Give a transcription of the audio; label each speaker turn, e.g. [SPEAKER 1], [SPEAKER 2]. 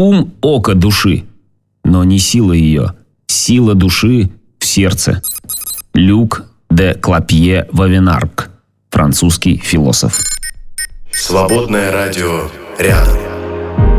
[SPEAKER 1] ум – око души, но не сила ее. Сила души в сердце. Люк де Клапье-Вавенарк, французский философ.
[SPEAKER 2] Свободное радио рядом.